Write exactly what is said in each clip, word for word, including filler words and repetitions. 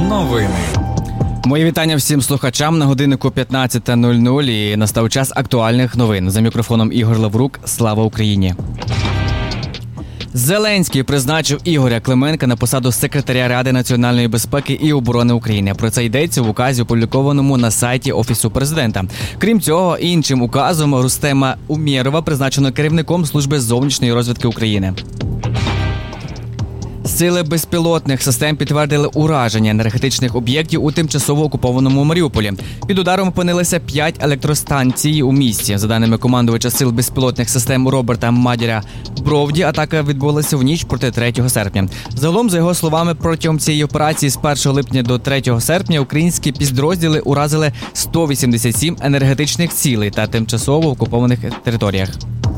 Новини. Мої вітання всім слухачам. На годиннику п'ятнадцята нуль нуль і настав час актуальних новин. За мікрофоном Ігор Лаврук. Слава Україні! Зеленський призначив Ігоря Клименка на посаду секретаря Ради національної безпеки і оборони України. Про це йдеться в указі, опублікованому на сайті Офісу президента. Крім цього, іншим указом Рустема Умєрова призначено керівником Служби зовнішньої розвідки України. Сили безпілотних систем підтвердили ураження енергетичних об'єктів у тимчасово окупованому Маріуполі. Під ударом опинилися п'ять електростанцій у місті. За даними командувача сил безпілотних систем Роберта Мадяра Бровді, атака відбулася в ніч проти третього серпня. Загалом, за його словами, протягом цієї операції з першого липня до третього серпня українські підрозділи уразили сто вісімдесят сім енергетичних цілей та тимчасово окупованих територіях.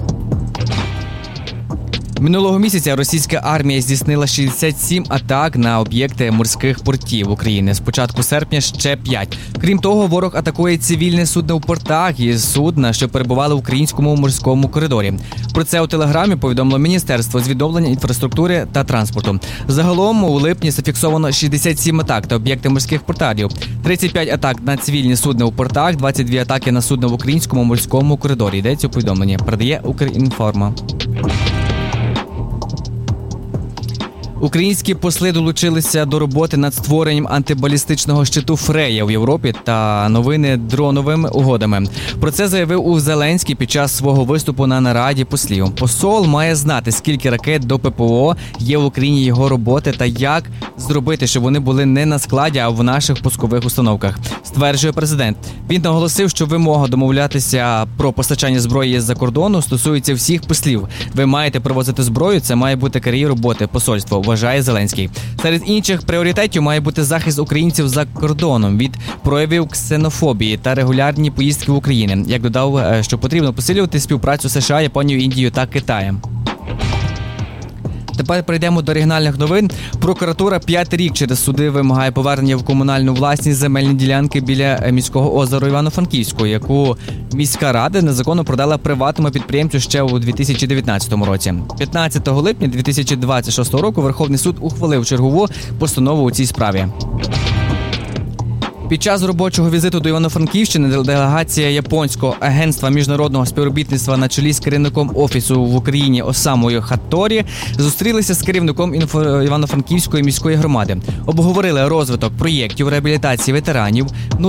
Минулого місяця російська армія здійснила шістдесят сім атак на об'єкти морських портів України. З початку серпня ще п'ять. Крім того, ворог атакує цивільне судно в портах і судна, що перебували в українському морському коридорі. Про це у Телеграмі повідомило Міністерство з відновлення інфраструктури та транспорту. Загалом у липні зафіксовано шістдесят сім атак на об'єкти морських портів, тридцять п'ять атак на цивільні судна у портах, двадцять дві атаки на судна в українському морському коридорі. Йдеться у повідомленні. Передає Укрінформа. Українські посли долучилися до роботи над створенням антибалістичного щиту «Фрея» в Європі та новини дроновими угодами. Про це заявив у Зеленський під час свого виступу на нараді послів. Посол має знати, скільки ракет до ППО є в Україні його роботи та як зробити, щоб вони були не на складі, а в наших пускових установках, стверджує президент. Він наголосив, що вимога домовлятися про постачання зброї з-за кордону стосується всіх послів. Ви маєте привозити зброю, це має бути керівник роботи посольства, вважає Зеленський. Серед інших пріоритетів має бути захист українців за кордоном від проявів ксенофобії та регулярні поїздки в Україну. Як додав, що потрібно посилювати співпрацю США, Японією, Індією та Китаєм. Тепер перейдемо до регіональних новин. Прокуратура п'ятий рік через суди вимагає повернення в комунальну власність земельні ділянки біля міського озера Івано-Франківського, яку міська рада незаконно продала приватному підприємцю ще у дві тисячі дев'ятнадцятому році. п'ятнадцятого липня дві тисячі двадцять шостого року Верховний суд ухвалив чергову постанову у цій справі. Під час робочого візиту до Івано-Франківщини делегація Японського агентства міжнародного співробітництва на чолі з керівником офісу в Україні Осамою Хаторі зустрілися з керівником Івано-Франківської міської громади. Обговорили розвиток проєктів реабілітації ветеранів,